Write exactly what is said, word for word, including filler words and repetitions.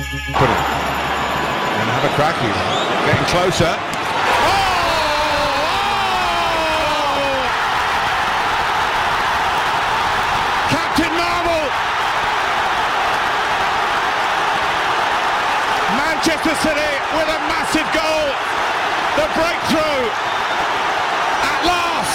Put it. And have a crack even. Getting closer. Oh! Captain Marvel! Manchester City with a massive goal. The breakthrough.